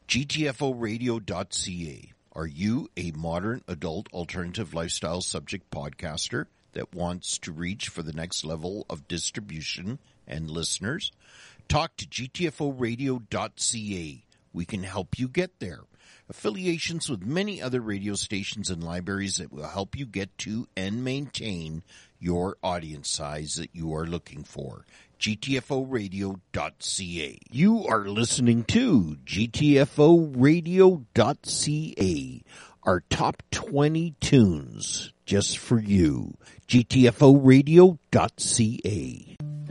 GTFOradio.ca. Are you a modern adult alternative lifestyle subject podcaster that wants to reach for the next level of distribution and listeners? Talk to GTFOradio.ca. We can help you get there. Affiliations with many other radio stations and libraries that will help you get to and maintain your audience size that you are looking for. GTFOradio.ca. You are listening to GTFOradio.ca. Our top 20 tunes just for you. GTFOradio.ca.